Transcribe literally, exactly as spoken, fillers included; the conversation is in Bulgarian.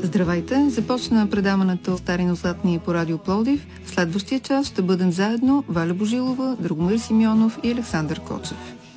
Здравейте! Започна предаването Стари Златни по Радио Пловдив. В следващия час ще бъдем заедно Валя Божилова, Драгомир Симеонов и Александър Кочев.